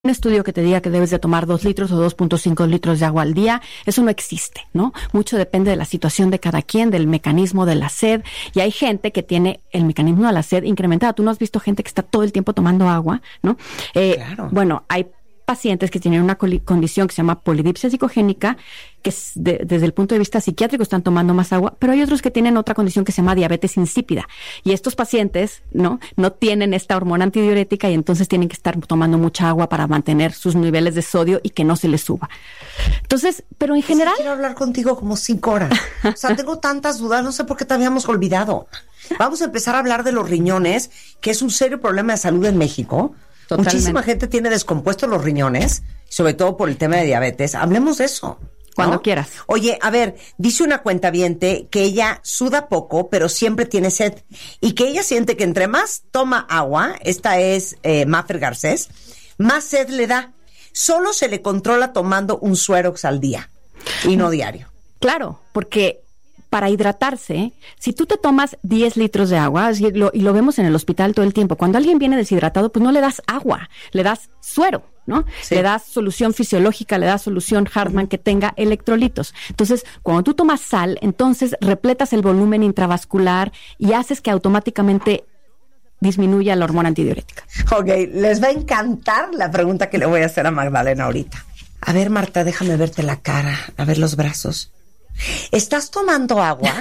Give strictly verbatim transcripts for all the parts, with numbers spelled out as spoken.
un estudio que te diga que debes de tomar dos litros o dos punto cinco litros de agua al día. Eso no existe, ¿no? Mucho depende de la situación de cada quien, del mecanismo de la sed. Y hay gente que tiene el mecanismo de la sed incrementado. Tú no has visto gente que está todo el tiempo tomando agua, ¿no? Eh, claro. Bueno, hay pacientes que tienen una condición que se llama polidipsia psicogénica, que es de, desde el punto de vista psiquiátrico están tomando más agua, pero hay otros que tienen otra condición que se llama diabetes insípida. Y estos pacientes, ¿no? No tienen esta hormona antidiurética y entonces tienen que estar tomando mucha agua para mantener sus niveles de sodio y que no se les suba. Entonces, pero en general... Quiero hablar contigo como cinco horas. O sea, tengo tantas dudas, no sé por qué te habíamos olvidado. Vamos a empezar a hablar de los riñones, que es un serio problema de salud en México. Totalmente. Muchísima gente tiene descompuestos los riñones, sobre todo por el tema de diabetes. Hablemos de eso, ¿no? Cuando quieras. Oye, a ver, dice una cuentaviente que ella suda poco, pero siempre tiene sed. Y que ella siente que entre más toma agua, esta es eh, Mafer Garcés, más sed le da. Solo se le controla tomando un Suerox al día y no diario. Claro, porque... para hidratarse, si tú te tomas diez litros de agua, y lo, y lo vemos en el hospital todo el tiempo, cuando alguien viene deshidratado, pues no le das agua, le das suero, ¿no? Sí. Le das solución fisiológica, le das solución Hartmann que tenga electrolitos. Entonces, cuando tú tomas sal, entonces repletas el volumen intravascular y haces que automáticamente disminuya la hormona antidiurética. Ok, les va a encantar la pregunta que le voy a hacer a Magdalena ahorita. A ver, Marta, déjame verte la cara, a ver los brazos. ¿Estás tomando agua?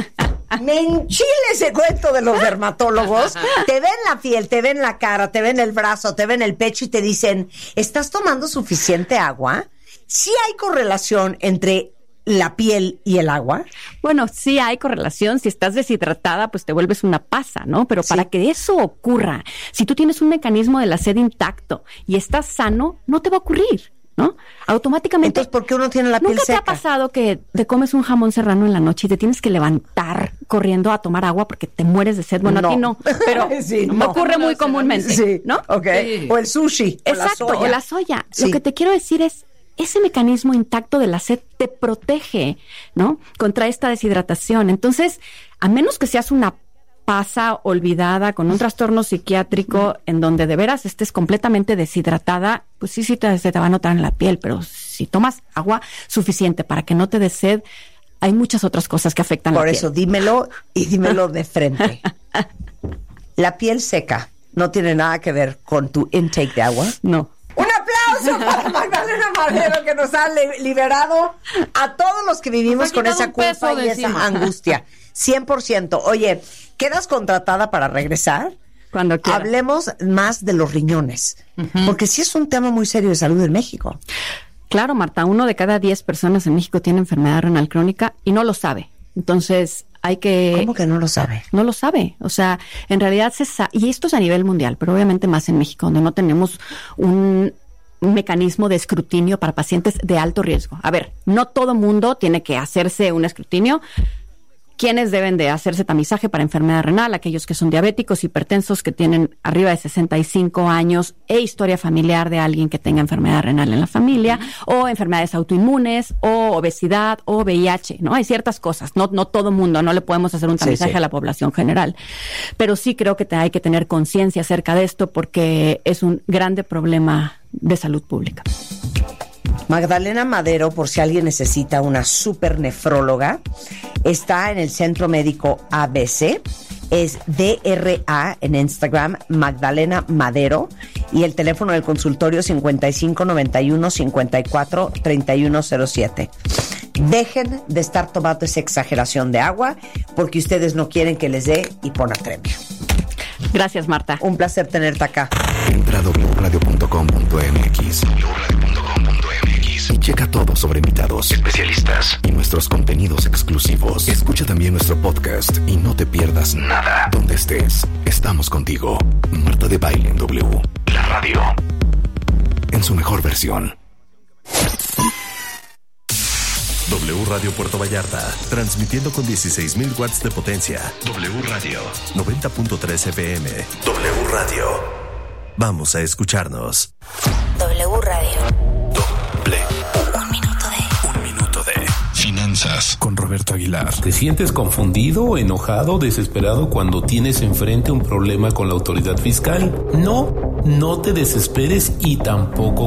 Me enchila ese cuento de los dermatólogos. Te ven la piel, te ven la cara, te ven el brazo, te ven el pecho y te dicen, ¿estás tomando suficiente agua? ¿Sí hay correlación entre la piel y el agua? Bueno, sí hay correlación. Si estás deshidratada, pues te vuelves una pasa, ¿no? Pero sí. Para que eso ocurra, si tú tienes un mecanismo de la sed intacto y estás sano, no te va a ocurrir, ¿no? Automáticamente. Entonces, ¿por qué uno tiene la piel seca? ¿Nunca te ha pasado que te comes un jamón serrano en la noche y te tienes que levantar corriendo a tomar agua porque te mueres de sed? Bueno, no. A ti no, pero sí, no. ocurre muy comúnmente, sí, ¿no? Ok. Sí. O el sushi. Exacto, o la soya. O la soya. Sí. Lo que te quiero decir es, ese mecanismo intacto de la sed te protege, ¿no? Contra esta deshidratación. Entonces, a menos que seas una pasa olvidada con un trastorno psiquiátrico en donde de veras estés completamente deshidratada, pues sí, sí te, se te va a notar en la piel, pero si tomas agua suficiente para que no te dé sed, hay muchas otras cosas que afectan la piel. Por eso, dímelo y dímelo de frente. La piel seca no tiene nada que ver con tu intake de agua. No. ¡Un aplauso para Magdalena Madero, que nos ha li- liberado a todos los que vivimos con esa culpa y esa angustia! cien por ciento. Oye, ¿quedas contratada para regresar? Cuando quieras. Hablemos más de los riñones, uh-huh. porque sí es un tema muy serio de salud en México. Claro, Marta, uno de cada diez personas en México tiene enfermedad renal crónica y no lo sabe. Entonces, hay que... ¿Cómo que no lo sabe? No lo sabe. O sea, en realidad se sabe, y esto es a nivel mundial, pero obviamente más en México, donde no tenemos un... un mecanismo de escrutinio para pacientes de alto riesgo. A ver, no todo mundo tiene que hacerse un escrutinio. ¿Quiénes deben de hacerse tamizaje para enfermedad renal? Aquellos que son diabéticos, hipertensos, que tienen arriba de sesenta y cinco años e historia familiar de alguien que tenga enfermedad renal en la familia, uh-huh. o enfermedades autoinmunes, o obesidad, o V I H, ¿no? Hay ciertas cosas, no, no todo mundo, no le podemos hacer un tamizaje sí, sí. a la población general. Pero sí creo que te, hay que tener conciencia acerca de esto porque es un grande problema de salud pública. Magdalena Madero, por si alguien necesita una super nefróloga, está en el Centro Médico A B C, es D R A en Instagram, Magdalena Madero, y el teléfono del consultorio cincuenta y cinco noventa y uno cincuenta y cuatro treinta y uno cero siete. Dejen de estar tomando esa exageración de agua porque ustedes no quieren que les dé hiponatremia. Gracias, Marta. Un placer tenerte acá. Entra a doble u radio punto com punto m x y checa todo sobre invitados, especialistas y nuestros contenidos exclusivos. Escucha también nuestro podcast y no te pierdas nada. Donde estés, estamos contigo. Marta de Baile en W. La radio en su mejor versión. W Radio Puerto Vallarta, transmitiendo con dieciséis mil watts de potencia. W Radio, noventa punto tres F M. W Radio. Vamos a escucharnos. W Radio. Doble. Un minuto de... Un minuto de... Finanzas. finanzas con Roberto Aguilar. ¿Te sientes confundido, enojado, desesperado cuando tienes enfrente un problema con la autoridad fiscal? No, no te desesperes y tampoco